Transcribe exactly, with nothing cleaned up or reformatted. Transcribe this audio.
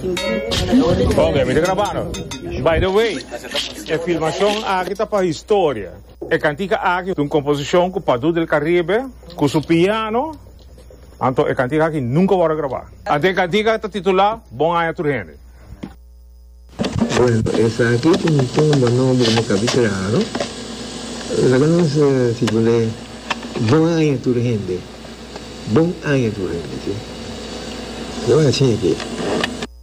Ok, me está grabando. By the way, a filmação aqui está para a história. É cantica aqui, uma composição com o Padu del Caribe, com o piano. Então, é cantica aqui nunca vou gravar. Até cantica está titulada Bom Ano Turgente. Bueno, esa aquí con un buen nombre como capitano. La conoce si vuole Bom Ano Turgente. Bom Ano Turgente, sì. Allora c'è che